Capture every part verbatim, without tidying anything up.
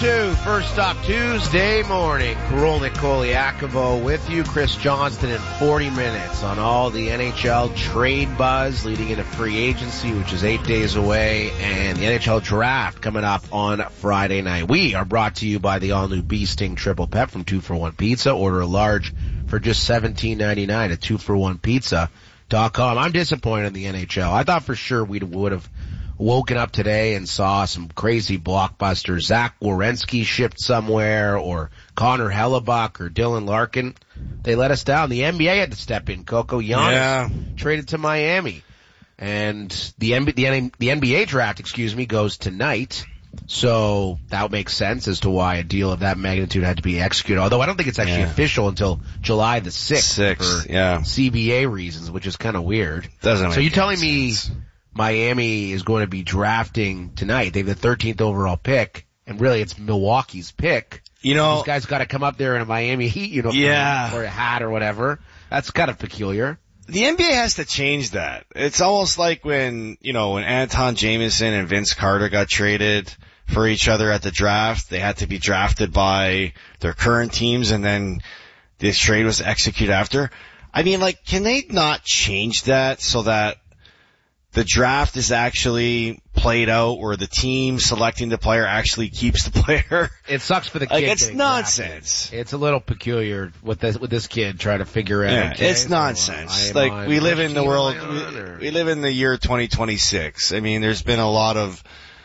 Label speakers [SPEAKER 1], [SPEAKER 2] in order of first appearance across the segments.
[SPEAKER 1] two, First Stop Tuesday morning. Karolnik Koliakovo with you. Chris Johnston in forty minutes on all the N H L trade buzz leading into free agency, which is eight days away, and the N H L draft coming up on Friday night. We are brought to you by the all-new Bee Sting Triple Pep from two for one Pizza. Order a large for just seventeen ninety-nine at two for one pizza dot com. I'm disappointed in the N H L. I thought for sure we would have woken up today and saw some crazy blockbusters. Zach Werenski shipped somewhere, or Connor Hellebuck, or Dylan Larkin. They let us down. The N B A had to step in. Coco Giannis
[SPEAKER 2] yeah.
[SPEAKER 1] traded to Miami. And the, N B A, the, N- the N B A draft, excuse me, goes tonight. So that makes sense as to why a deal of that magnitude had to be executed. Although I don't think it's actually
[SPEAKER 2] yeah.
[SPEAKER 1] official until July the sixth
[SPEAKER 2] Six,
[SPEAKER 1] for
[SPEAKER 2] yeah.
[SPEAKER 1] C B A reasons, which is kind of weird.
[SPEAKER 2] Doesn't
[SPEAKER 1] so
[SPEAKER 2] make
[SPEAKER 1] you're telling
[SPEAKER 2] sense.
[SPEAKER 1] me Miami is going to be drafting tonight. They have the thirteenth overall pick, and really it's Milwaukee's pick.
[SPEAKER 2] You know,
[SPEAKER 1] this guy's got to come up there in a Miami Heat uniform
[SPEAKER 2] yeah.
[SPEAKER 1] or a hat or whatever. That's kind of peculiar.
[SPEAKER 2] The N B A has to change that. It's almost like when, you know, when Anton Jameson and Vince Carter got traded for each other at the draft. They had to be drafted by their current teams, and then this trade was executed after. I mean, like, can they not change that so that the draft is actually played out where the team selecting the player actually keeps the player?
[SPEAKER 1] It sucks for the kid.
[SPEAKER 2] Like, it's
[SPEAKER 1] getting
[SPEAKER 2] nonsense.
[SPEAKER 1] drafted. It's a little peculiar with this, with this kid trying to figure out.
[SPEAKER 2] Yeah,
[SPEAKER 1] okay,
[SPEAKER 2] it's
[SPEAKER 1] so
[SPEAKER 2] nonsense.
[SPEAKER 1] I am
[SPEAKER 2] Like,
[SPEAKER 1] on-
[SPEAKER 2] we live
[SPEAKER 1] which
[SPEAKER 2] in the
[SPEAKER 1] team
[SPEAKER 2] world,
[SPEAKER 1] am I on, or-
[SPEAKER 2] we, we live in the year twenty twenty-six. I mean, there's been a lot of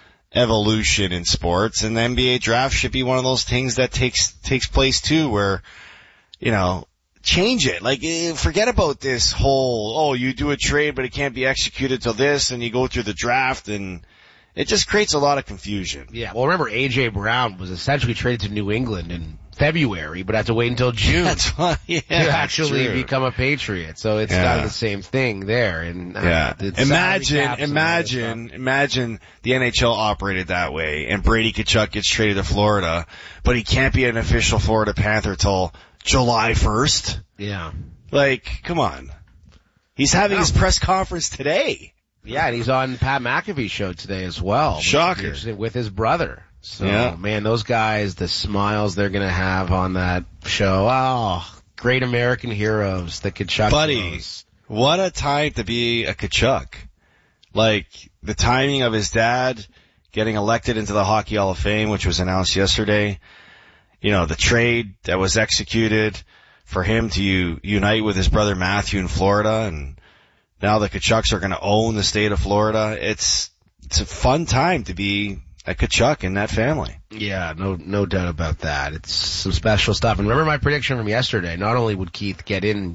[SPEAKER 2] evolution in sports, and the N B A draft should be one of those things that takes, takes place too, where, you know, change it. Like, forget about this whole, oh, you do a trade, but it can't be executed till this, and you go through the draft, and it just creates a lot of confusion.
[SPEAKER 1] Yeah, well, remember, A J Brown was essentially traded to New England in February, but had to wait until June
[SPEAKER 2] That's why, yeah,
[SPEAKER 1] to actually
[SPEAKER 2] true.
[SPEAKER 1] become a Patriot. So it's
[SPEAKER 2] Yeah.
[SPEAKER 1] kind of the same thing there. And uh,
[SPEAKER 2] Yeah.
[SPEAKER 1] the salary
[SPEAKER 2] Imagine,
[SPEAKER 1] caps and all this
[SPEAKER 2] imagine,
[SPEAKER 1] stuff.
[SPEAKER 2] imagine the N H L operated that way, and Brady Tkachuk gets traded to Florida, but he can't be an official Florida Panther till July first.
[SPEAKER 1] Yeah.
[SPEAKER 2] Like, come on. He's having his press conference today.
[SPEAKER 1] Yeah, and he's on Pat McAfee's show today as well.
[SPEAKER 2] Shocker.
[SPEAKER 1] With his brother. So,
[SPEAKER 2] Yeah.
[SPEAKER 1] man, those guys, the smiles they're going to have on that show. Oh, great American heroes, the Tkachuk
[SPEAKER 2] Buddy,
[SPEAKER 1] bros.
[SPEAKER 2] what a time to be a Tkachuk. Like, the timing of his dad getting elected into the Hockey Hall of Fame, which was announced yesterday. You know, the trade that was executed for him to u- unite with his brother Matthew in Florida, and now the Tkachuks are going to own the state of Florida. It's, it's a fun time to be a Tkachuk in that family.
[SPEAKER 1] Yeah, no, no doubt about that. It's some special stuff. And remember my prediction from yesterday. Not only would Keith get in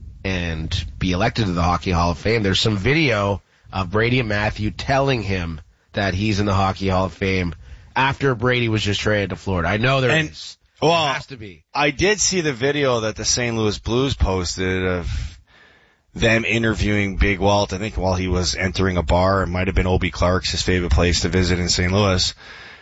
[SPEAKER 1] and be elected to the Hockey Hall of Fame, there's some video of Brady and Matthew telling him that he's in the Hockey Hall of Fame after Brady was just traded to Florida. I know there
[SPEAKER 2] And-
[SPEAKER 1] is.
[SPEAKER 2] Well,
[SPEAKER 1] It has to be.
[SPEAKER 2] I did see the video that the Saint Louis Blues posted of them interviewing Big Walt, I think while he was entering a bar. It might have been Obi Clark's, his favorite place to visit in Saint Louis.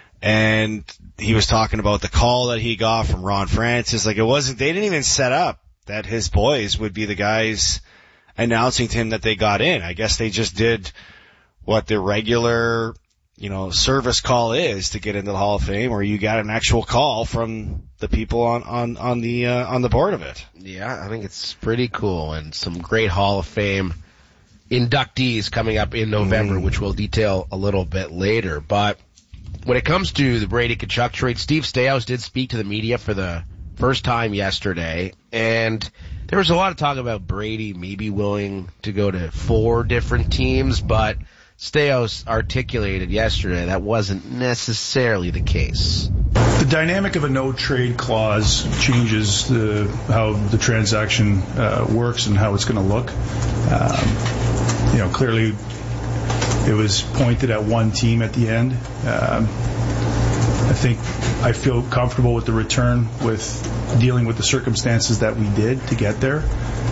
[SPEAKER 2] And he was talking about the call that he got from Ron Francis. Like, it wasn't, they didn't even set up that his boys would be the guys announcing to him that they got in. I guess they just did what the regular, you know, service call is to get into the Hall of Fame, or you got an actual call from the people on, on, on the, uh, on the board of it.
[SPEAKER 1] Yeah, I think it's pretty cool, and some great Hall of Fame inductees coming up in November,
[SPEAKER 2] Mm.
[SPEAKER 1] which we'll detail a little bit later. But when it comes to the Brady Tkachuk trade, Steve Staios did speak to the media for the first time yesterday, and there was a lot of talk about Brady maybe willing to go to four different teams, but Staios articulated yesterday that wasn't necessarily the case.
[SPEAKER 3] The dynamic of a no-trade clause changes the, how the transaction uh, works and how it's going to look. Um, you know, clearly it was pointed at one team at the end. Um, I think I feel comfortable with the return, with dealing with the circumstances that we did to get there.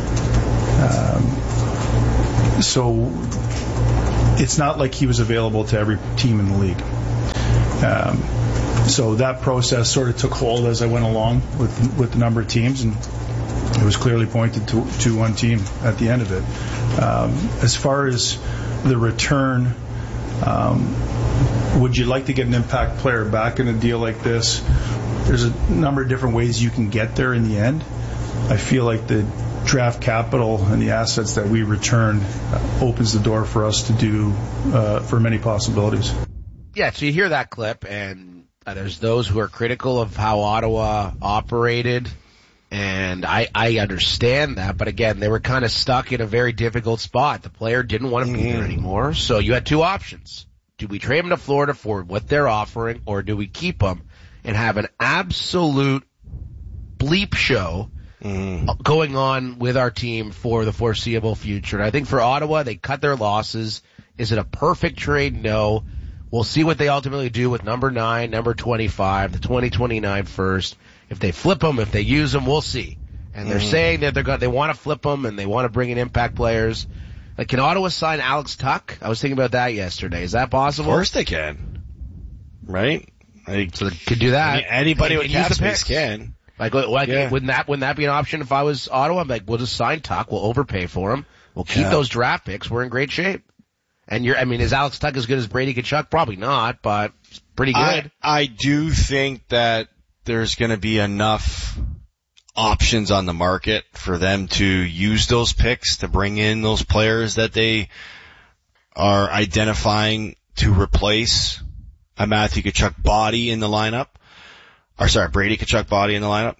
[SPEAKER 3] Um, so it's not like he was available to every team in the league. Um, so that process sort of took hold as I went along with with the number of teams, and it was clearly pointed to, to one team at the end of it. Um, as far as the return, um, would you like to get an impact player back in a deal like this? There's a number of different ways you can get there in the end. I feel like the draft capital and the assets that we return uh, opens the door for us to do uh, for many possibilities.
[SPEAKER 1] Yeah, so you hear that clip, and uh, there's those who are critical of how Ottawa operated, and I, I understand that, but again, they were kind of stuck in a very difficult spot. The player didn't want to be there anymore, so you had two options. Do we trade him to Florida for what they're offering, or do we keep him and have an absolute bleep show mm. going on with our team for the foreseeable future? And I think for Ottawa, they cut their losses. Is it a perfect trade? No. We'll see what they ultimately do with number nine, number twenty-five, the twenty twenty-nine first. If they flip them, if they use them, we'll see. And they're mm. saying that they're going, they want to flip them and they want to bring in impact players. Like, can Ottawa sign Alex Tuck? I was thinking about that yesterday. Is that possible?
[SPEAKER 2] Of course they can. Right? Like,
[SPEAKER 1] so they could do that.
[SPEAKER 2] Anybody with cap space can.
[SPEAKER 1] Like, like yeah. wouldn't that wouldn't that be an option if I was Ottawa? I'm like, we'll just sign Tuck. We'll overpay for him. We'll keep yeah. those draft picks. We're in great shape. And you're, I mean, is Alex Tuck as good as Brady Tkachuk? Probably not, but it's pretty good.
[SPEAKER 2] I, I do think that there's going to be enough options on the market for them to use those picks to bring in those players that they are identifying to replace a Matthew Tkachuk body in the lineup. Or sorry, Brady Tkachuk body in the lineup.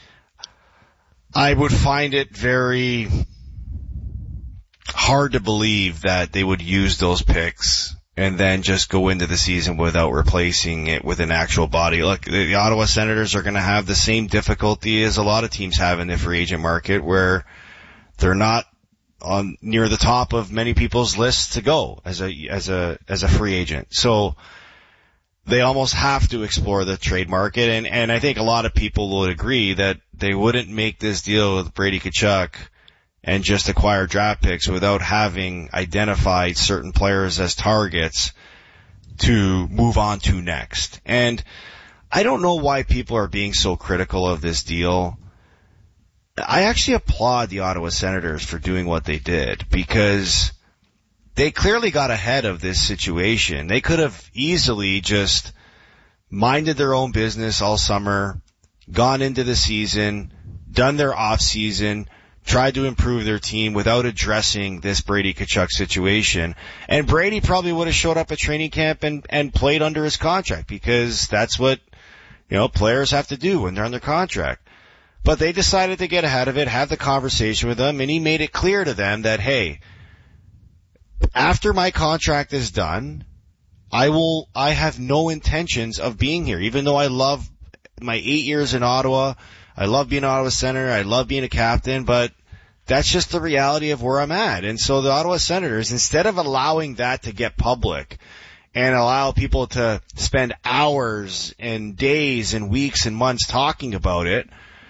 [SPEAKER 2] I would find it very hard to believe that they would use those picks and then just go into the season without replacing it with an actual body. Look, the Ottawa Senators are going to have the same difficulty as a lot of teams have in the free agent market, where they're not on near the top of many people's lists to go as a as a as a free agent. So they almost have to explore the trade market, and and I think a lot of people would agree that they wouldn't make this deal with Brady Tkachuk and just acquire draft picks without having identified certain players as targets to move on to next. And I don't know why people are being so critical of this deal. I actually applaud the Ottawa Senators for doing what they did, because they clearly got ahead of this situation. They could have easily just minded their own business all summer, gone into the season, done their off season, tried to improve their team without addressing this Brady Tkachuk situation. And Brady probably would have showed up at training camp and, and played under his contract, because that's what, you know, players have to do when they're under contract. But they decided to get ahead of it, have the conversation with them, and he made it clear to them that, hey, after my contract is done, I will, I have no intentions of being here, even though I love my eight years in Ottawa. I love being an Ottawa Senator. I love being a captain, but that's just the reality of where I'm at. And so the Ottawa Senators, instead of allowing that to get public and allow people to spend hours and days and weeks and months talking about it,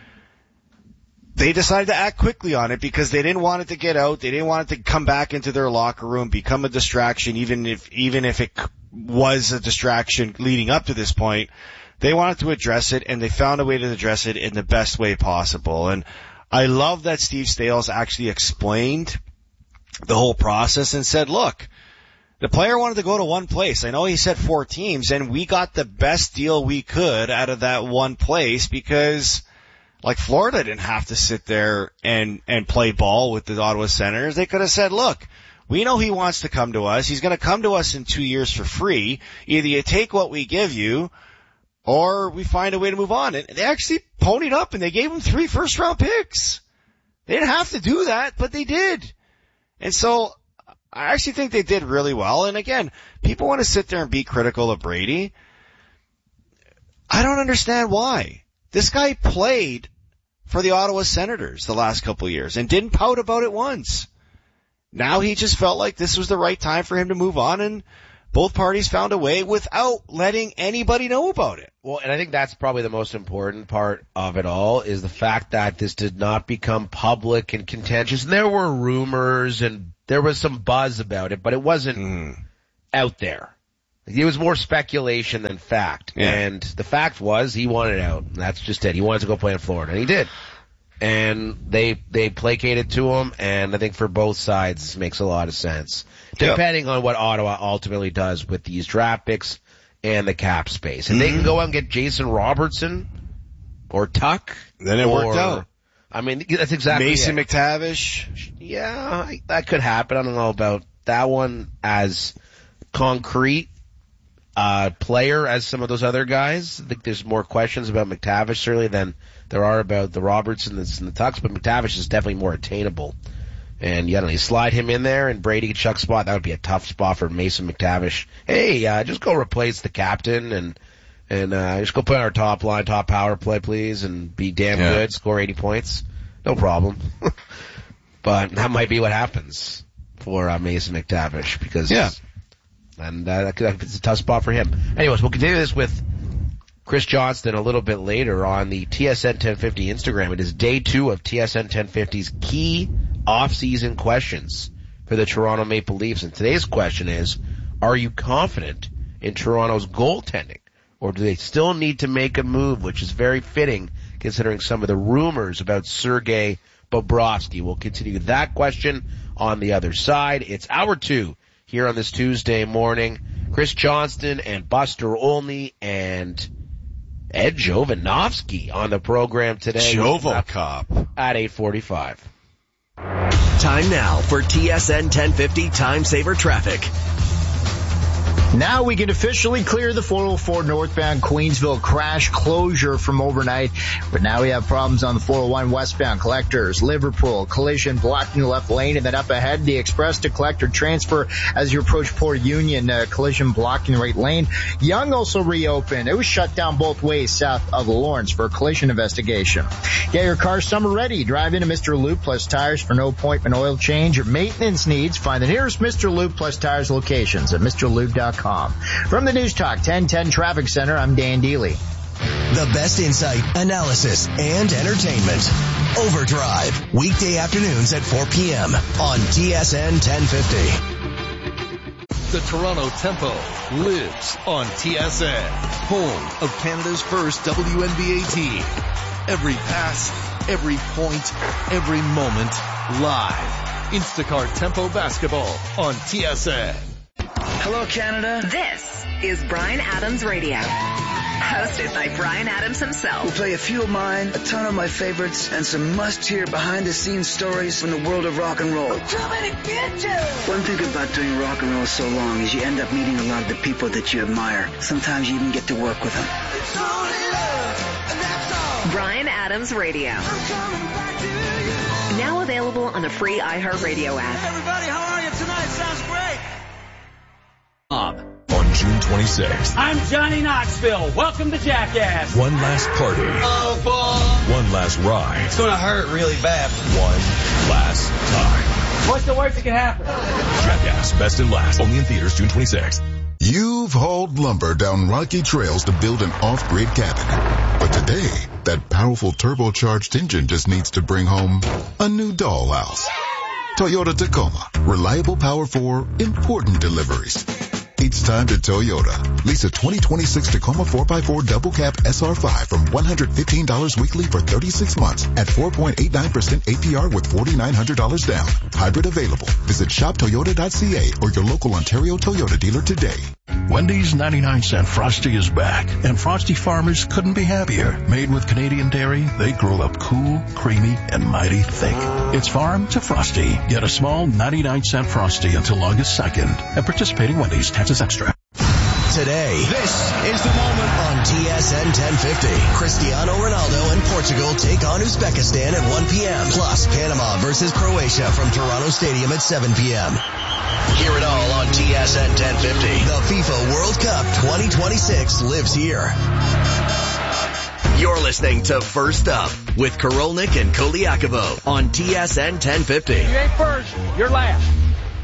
[SPEAKER 2] they decided to act quickly on it, because they didn't want it to get out. They didn't want it to come back into their locker room, become a distraction, even if, even if it was a distraction leading up to this point. They wanted to address it, and they found a way to address it in the best way possible. And I love that Steve Staios actually explained the whole process and said, look, the player wanted to go to one place. I know he said four teams, and we got the best deal we could out of that one place, because, like, Florida didn't have to sit there and, and play ball with the Ottawa Senators. They could have said, look, we know he wants to come to us. He's going to come to us in two years for free. Either you take what we give you, or we find a way to move on. And they actually ponied up, and they gave him three first-round picks. They didn't have to do that, but they did. And so I actually think they did really well. And again, people want to sit there and be critical of Brady. I don't understand why. This guy played for the Ottawa Senators the last couple of years and didn't pout about it once. Now he just felt like this was the right time for him to move on, and both parties found a way without letting anybody know about it.
[SPEAKER 1] Well, and I think that's probably the most important part of it all, is the fact that this did not become public and contentious. And there were rumors and there was some buzz about it, but it wasn't mm. out there. It was more speculation than fact. Yeah. And the fact was he wanted out. That's just it. He wanted to go play in Florida, and he did. And they they placated to him, and I think for both sides this makes a lot of sense. Depending yep. on what Ottawa ultimately does with these draft picks, and the cap space. And mm-hmm. they can go out and get Jason Robertson or Tuck.
[SPEAKER 2] Then it
[SPEAKER 1] or,
[SPEAKER 2] worked out.
[SPEAKER 1] I mean, that's exactly
[SPEAKER 2] Mason
[SPEAKER 1] it.
[SPEAKER 2] McTavish.
[SPEAKER 1] Yeah, that could happen. I don't know about that one as concrete uh player as some of those other guys. I think there's more questions about McTavish certainly than there are about the Robertsons and the Tucks, but McTavish is definitely more attainable. And you, know, you slide him in there and Brady can chuck spot. That would be a tough spot for Mason McTavish. Hey, uh, just go replace the captain and and uh just go put on our top line, top power play, please, and be damn yeah. good. Score eighty points, no problem. But that might be what happens for uh, Mason McTavish because.
[SPEAKER 2] Yeah.
[SPEAKER 1] And uh, it's a tough spot for him. Anyways, we'll continue this with Chris Johnston a little bit later on the T S N ten fifty Instagram. It is day two of T S N ten fifty's key off-season questions for the Toronto Maple Leafs. And today's question is, are you confident in Toronto's goaltending? Or do they still need to make a move, which is very fitting considering some of the rumors about Sergei Bobrovsky? We'll continue that question on the other side. It's hour two. Here on this Tuesday morning, Chris Johnston and Buster Olney and Ed Jovanovski on the program today.
[SPEAKER 2] Jovocop.
[SPEAKER 1] At eight forty-five.
[SPEAKER 4] Time now for T S N ten fifty Time Saver Traffic.
[SPEAKER 5] Now we can officially clear the four oh four northbound Queensville crash closure from overnight. But now we have problems on the four oh one westbound Collectors, Liverpool, collision blocking the left lane. And then up ahead, the Express to Collector transfer as you approach Port Union, uh, collision blocking the right lane. Yonge also reopened. It was shut down both ways south of Lawrence for a collision investigation. Get your car summer ready. Drive into Mister Lube Plus Tires for no appointment oil change or maintenance needs. Find the nearest Mister Lube Plus Tires locations at Mr Lube dot com. From the News Talk ten ten Traffic Center, I'm Dan Deely.
[SPEAKER 4] The best insight, analysis, and entertainment. Overdrive, weekday afternoons at four p.m. on T S N ten fifty.
[SPEAKER 6] The Toronto Tempo lives on T S N, home of Canada's first W N B A team. Every pass, every point, every moment, live. Instacart Tempo Basketball on T S N.
[SPEAKER 7] Hello, Canada.
[SPEAKER 8] This is Bryan Adams Radio, hosted by Bryan Adams himself.
[SPEAKER 7] We'll play a few of mine, a ton of my favorites, and some must-hear behind-the-scenes stories from the world of rock and roll.
[SPEAKER 8] I'm coming to get you.
[SPEAKER 7] One thing about doing rock and roll so long is you end up meeting a lot of the people that you admire. Sometimes you even get to work with them.
[SPEAKER 8] It's only love, and that's all. Bryan Adams Radio. I'm coming back to you. Now available on the free iHeartRadio app.
[SPEAKER 9] Hey, everybody, how are you tonight? Sounds great.
[SPEAKER 10] On June twenty-sixth.
[SPEAKER 9] I'm Johnny Knoxville. Welcome to Jackass.
[SPEAKER 10] One last party.
[SPEAKER 9] Oh, boy.
[SPEAKER 10] One last ride.
[SPEAKER 9] It's going to hurt really bad.
[SPEAKER 10] One last time.
[SPEAKER 9] What's the worst that can happen?
[SPEAKER 10] Jackass, best and last. Only in theaters June twenty-sixth.
[SPEAKER 11] You've hauled lumber down rocky trails to build an off-grid cabin. But today, that powerful turbocharged engine just needs to bring home a new dollhouse. Toyota Tacoma. Reliable power for important deliveries. It's time to Toyota. Lease a twenty twenty-six Tacoma four by four double cab S R five from one hundred fifteen dollars weekly for thirty-six months at four point eight nine percent A P R with four thousand nine hundred dollars down. Hybrid available. Visit shop toyota dot c a or your local Ontario Toyota dealer today.
[SPEAKER 12] Wendy's ninety-nine cent Frosty is back, and Frosty farmers couldn't be happier. Made with Canadian dairy, they grow up cool, creamy, and mighty thick. It's farm to Frosty. Get a small ninety-nine cent Frosty until August second. At participating Wendy's, taxes extra.
[SPEAKER 4] Today, this is the moment on T S N ten fifty. Cristiano Ronaldo and Portugal take on Uzbekistan at one p.m. Plus, Panama versus Croatia from Toronto Stadium at seven p.m. Hear it all on T S N ten fifty. The FIFA World Cup twenty twenty-six lives here. You're listening to First Up with Korolnik and Koliakovo on T S N ten fifty.
[SPEAKER 9] You ain't first, you're last.